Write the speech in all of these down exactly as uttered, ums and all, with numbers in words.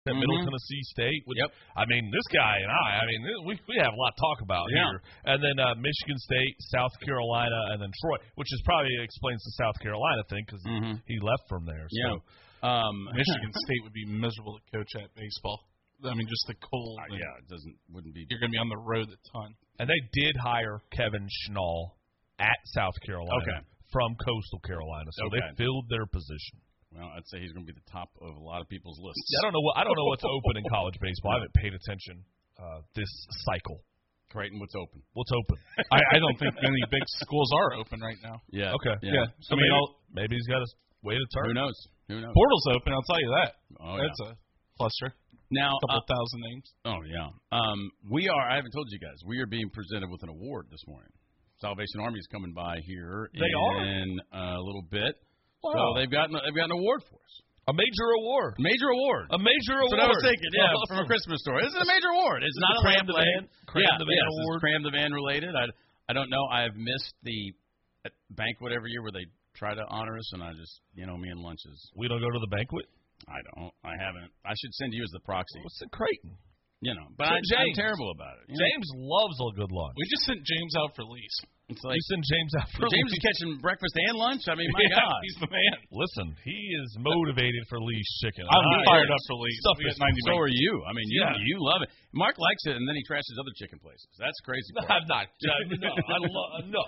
at mm-hmm. Middle Tennessee State. Which, yep. I mean, this guy and I, I mean, we we have a lot to talk about yeah. here. And then uh, Michigan State, South Carolina, and then Troy, which is probably explains the South Carolina thing because mm-hmm. he left from there. Yeah. So. Um, Michigan State would be miserable to coach at baseball. I mean, just the cold. Uh, yeah, it doesn't wouldn't be. You're going to be on the road a ton. And they did hire Kevin Schnall at South Carolina okay. from Coastal Carolina, so okay. they filled their position. Well, I'd say he's going to be the top of a lot of people's lists. Yeah, I don't know what I don't know what's open in college baseball. I haven't paid attention uh, this cycle. Creighton, what's open? What's open? I, I don't think many big schools are open right now. Yeah. Okay. Yeah. yeah. So I mean, maybe, maybe he's got a way to turn. Who knows? Who knows? Portal's open. I'll tell you that. Oh, That's yeah. a cluster. Now, a couple uh, thousand names. Oh yeah. Um, we are. I haven't told you guys. We are being presented with an award this morning. Salvation Army is coming by here they in are? a little bit. Wow. So they've got they've got an award for us. A major award. Major award. A major That's award. what I was thinking. Yeah, awesome. from a Christmas story. This is a major award. It's is not it a Cram lamp the lane. Van. Cram yeah, the Van yes, award. It's Cram the Van related. I I don't know. I have missed the banquet every year where they try to honor us, and I just you know me and lunches. We don't go to the banquet. I don't. I haven't. I should send you as the proxy. What's in Creighton? You know, but So I, I'm James. terrible about it. You James know? loves a good lunch. We just sent James out for lease. It's like you send James out for James lease. is catching breakfast and lunch. I mean, my yeah, God, he's the man. Listen, he is motivated for Lee's chicken. I'm I, fired up for Lee's. Stuff We is got ninety so minutes. are you. I mean, you Yeah. you love it. Mark likes it, and then he trashes other chicken places. That's crazy. No, I'm not. Uh, no, I lo- no.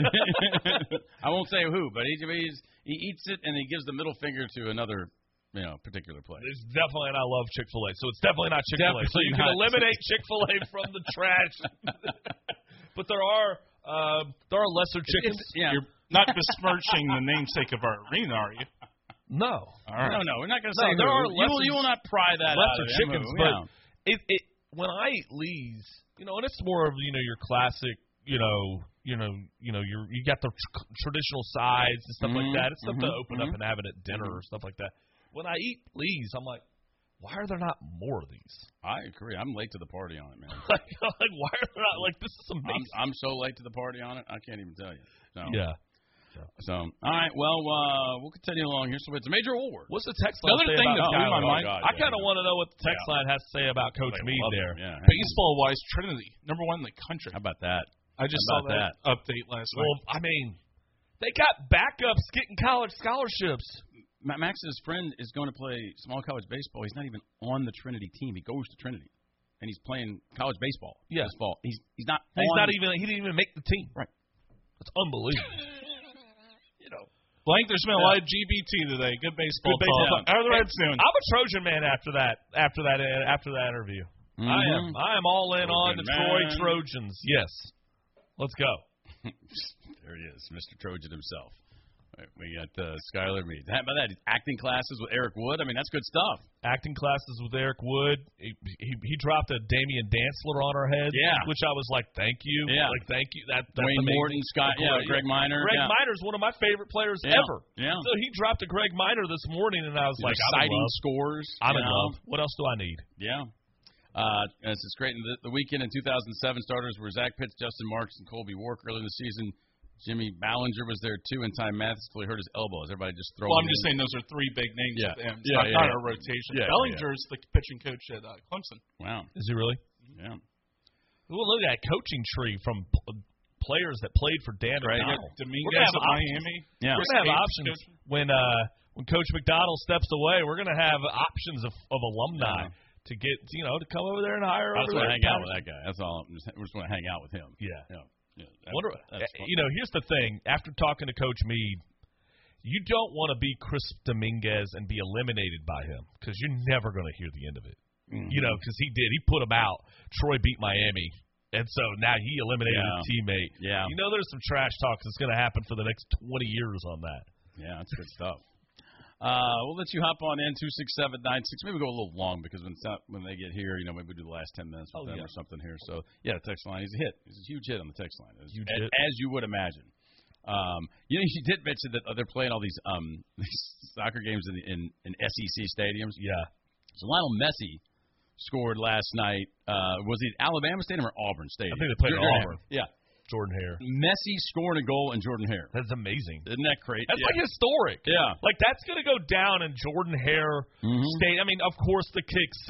I won't say who, but he he's, he eats it and he gives the middle finger to another. You know, particular place. It's definitely, and I love Chick-fil-A, so it's definitely not Chick-fil-A. So you can not. eliminate Chick-fil-A from the trash. But there are uh, there are lesser chickens. It's, yeah. You're not besmirching the namesake of our arena, are you? No. All right. No, no, we're not going to No, say there who. are you, lesser, will, you will not pry that out lesser of chickens, him. but Yeah. it, it when I eat Lee's, you know, and it's more of you know your classic, you know, you know, you know, you're you got the tr- traditional sides and stuff mm-hmm, like that. It's stuff mm-hmm, to open mm-hmm. up and have it at dinner or stuff like that. When I eat Lee's, I'm like, why are there not more of these? I agree. I'm late to the party on it, man. like, like, why are there not? Like, this is amazing. I'm, I'm so late to the party on it, I can't even tell you. So, yeah. So, all right. Well, uh, we'll continue along here. So it's a major award. What's the text line Another say thing about that blew Skyler? my mind. Oh, God, I yeah, kind of yeah. want to know what the text Yeah. line has to say about Coach They Meade love there. him, yeah. Baseball-wise, Trinity, number one in the country. How about that? I just How saw about that, update last Well, night. I mean, they got backups getting college scholarships. Ma- Max's friend is going to play small college baseball. He's not even on the Trinity team. He goes to Trinity, and he's playing college baseball Yeah. this fall. He's he's not. He's on, not even. He didn't even make the team. Right. That's unbelievable. you know. Blank, there's been a lot of G B T today. Good baseball Good baseball talk. How are the Reds doing? I'm a Trojan man after that. After that. After that interview, Mm-hmm. I am. I am all in on Trojan the Troy man. Trojans. Yes. Let's go. There he is, Mister Trojan himself. All right, we got uh, Skyler Meade. How about that? Acting classes with Eric Wood. I mean, that's good stuff. Acting classes with Eric Wood. He, he, he dropped a Damian Dantzler on our heads. Yeah. Which I was like, thank you. Yeah. Like, thank you. That, that's Dwayne amazing. Morton, Scott, yeah, Greg Minor. Greg yeah. Minor's one of my favorite players Yeah. ever. Yeah. So he dropped a Greg Minor this morning, and I was These like, are I'm in citing love. scores. I'm you in know. love. What else do I need? Yeah. Uh, this is great. And the, the weekend in two thousand seven starters were Zach Pitts, Justin Marks, and Colby Wark. Early in the season, Jimmy Ballinger was there too, and Ty Mathis till he hurt his elbow. Is everybody just throwing? Well, I'm in? just saying those are three big names Yeah. with them. It's Yeah, not, yeah, not yeah. a rotation. Yeah, Bellinger's the pitching coach at uh, Clemson. Wow. Is he really? Yeah. Well, look at that coaching tree from p- players that played for Dan Right. McDonald. Dominguez We're gonna at have Miami. Yeah. We're gonna have Chris options Gates when uh, when Coach McDonald steps away. We're gonna have options of, of alumni Yeah. to get you know to come over there and hire. I just over want to there hang at out with Patterson. that guy. That's all. I'm just, we just want to hang out with him. Yeah. Yeah. yeah that's, Wonder, that's fun. you know, here's the thing. After talking to Coach Meade, you don't want to be Chris Dominguez and be eliminated by him because you're never going to hear the end of it. Mm-hmm. You know, because he did. He put him out. Troy beat Miami. And so now he eliminated Yeah. his teammate. Yeah. You know there's some trash talk that's going to happen for the next twenty years on that. Yeah, that's good stuff. Uh, we'll let you hop on in two six seven nine six. Maybe go a little long because when it's not, when they get here, you know, maybe we do the last ten minutes with Oh, them yeah. or something here. So yeah, the text line. He's a hit. He's a huge hit on the text line. As, Huge as, hit. as you would imagine. Um, you know, you did mention that they're playing all these um these soccer games in in, in S E C stadiums. Yeah. So Lionel Messi scored last night. Uh, was it Alabama Stadium or Auburn Stadium? I think they played at You're- Auburn. Yeah. Jordan Hare. Messi scoring a goal and Jordan Hare. That's amazing. Isn't that great? That's yeah. like historic. Yeah. Like, that's going to go down in Jordan Hare mm-hmm. state. I mean, of course, the kicks